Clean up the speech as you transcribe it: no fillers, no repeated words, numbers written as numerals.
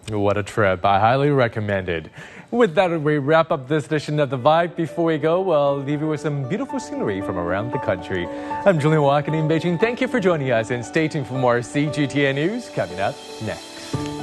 What a trip. I highly recommend it. With that, we wrap up this edition of The Vibe. Before we go, we'll leave you with some beautiful scenery from around the country. I'm Julian Walken in Beijing. Thank you for joining us and stay tuned for more CGTN news coming up next.